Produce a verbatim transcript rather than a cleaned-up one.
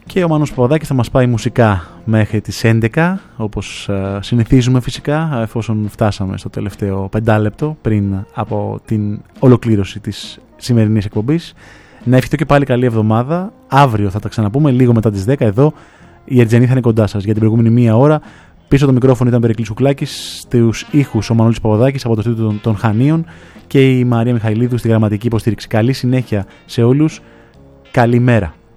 Και ο Μάνος Παπαδάκης θα μας πάει μουσικά μέχρι τις έντεκα, όπως ε, συνηθίζουμε φυσικά, εφόσον φτάσαμε στο τελευταίο πεντάλεπτο πριν από την ολοκλήρωση της σημερινής εκπομπής. Να ευχηθώ και πάλι καλή εβδομάδα. Αύριο θα τα ξαναπούμε λίγο μετά τις δέκα εδώ. Η Ερτζενή θα είναι κοντά σας για την προηγούμενη μία ώρα. Πίσω το μικρόφωνο ήταν Περικλής Κουκλάκης, στους ήχους ο Μανώλης Παπαδάκης από το στούντιο των, των Χανίων και η Μαρία Μιχαηλίδου στη γραμματική υποστήριξη. Καλή συνέχεια σε όλους. Καλημέρα.